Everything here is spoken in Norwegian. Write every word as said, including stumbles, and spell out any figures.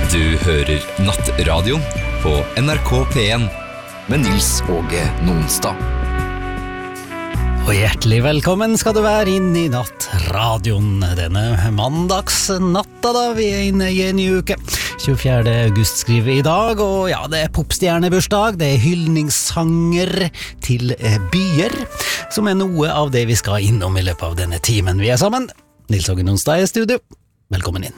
Du hører Nattradioen på N R K P en med Nils Åge Nonstad. Og hjertelig velkommen skal du være inn i Nattradioen denne mandagsnatta da vi er inne i en ny uke. tjuefjerde august skriver vi i dag, og ja, det er popstjernebursdag, det er hyldningssanger til byer, som er noe av det vi skal innom i løpet av denne timen vi er sammen. Nils Åge Nonstad i studio, velkommen inn.